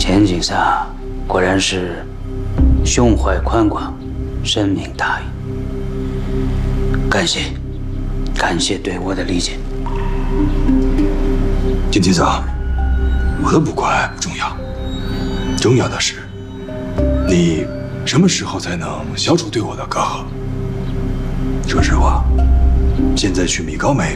田景萨果然是胸怀宽广，深明大义。感谢对我的理解。 田景萨，我的不快不重要，重要的是你什么时候才能消除对我的隔阂？说实话，现在去米高梅